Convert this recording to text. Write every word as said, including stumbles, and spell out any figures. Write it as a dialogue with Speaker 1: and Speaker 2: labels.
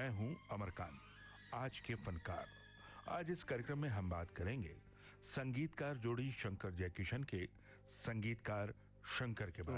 Speaker 1: मैं हूं अमरकांत, आज के फनकार। आज इस कार्यक्रम में हम बात करेंगे संगीतकार जोड़ी शंकर जयकिशन के संगीतकार शंकर के बारे